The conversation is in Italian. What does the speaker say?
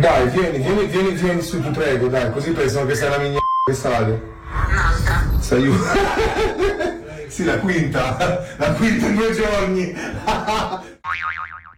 Dai, vieni su, ti prego, dai, così pensano che sei una migna quest'aria. Un'altra. Sei sì, la quinta in 2 giorni.